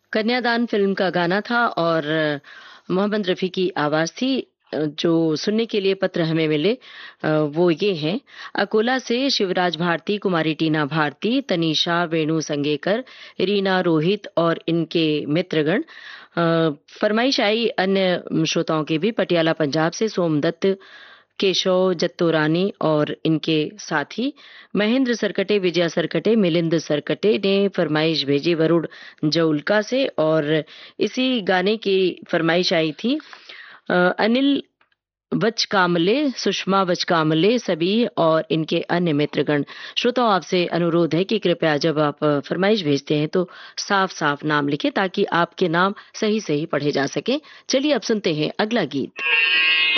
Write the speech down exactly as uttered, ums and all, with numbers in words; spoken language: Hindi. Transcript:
कन्यादान फिल्म का गाना था और मोहम्मद रफ़ी की आवाज़ थी। जो सुनने के लिए पत्र हमें मिले वो ये हैं। अकोला से शिवराज भारती, कुमारी टीना भारती, तनीषा वेणु संगेकर, रीना रोहित और इनके मित्रगण। फरमाइश आई अन्य श्रोताओं की भी। पटियाला पंजाब से सोमदत्त, केशव जत्तोरानी और इनके साथी महेंद्र सरकटे, विजया सरकटे, मिलिंद सरकटे ने फरमाइश भेजी वरुण जौलका से। और इसी गाने की फरमाइश आई थी अनिल वचकामले, सुषमा वचकामले सभी और इनके अन्य मित्रगण। श्रोताओं, आपसे अनुरोध है कि कृपया जब आप फरमाइश भेजते हैं तो साफ साफ नाम लिखें ताकि आपके नाम सही सही पढ़े जा सके। चलिए अब सुनते हैं अगला गीत।